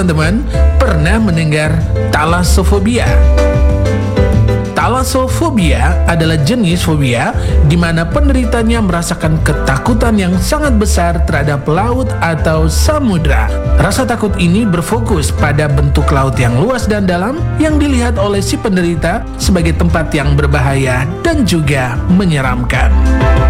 teman-teman pernah mendengar talassofobia? Talassofobia adalah jenis fobia di mana penderitanya merasakan ketakutan yang sangat besar terhadap laut atau samudra. Rasa takut ini berfokus pada bentuk laut yang luas dan dalam yang dilihat oleh si penderita sebagai tempat yang berbahaya dan juga menyeramkan.